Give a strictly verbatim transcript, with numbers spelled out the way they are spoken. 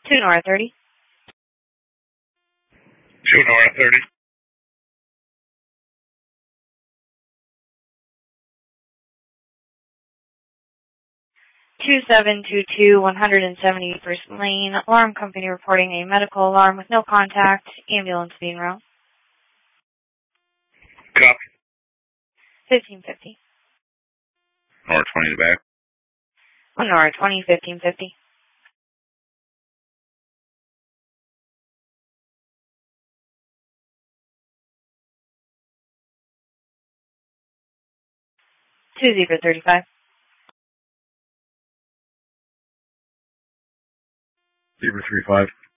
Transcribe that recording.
two Nora thirty. two Nora thirty. two seven two two, one seventy-first Lane. Alarm company reporting a medical alarm with no contact. Ambulance being route. Copy. fifteen fifty. Nora twenty to back. one Nora twenty, fifteen fifty. two Zebra thirty-five. Zebra three five.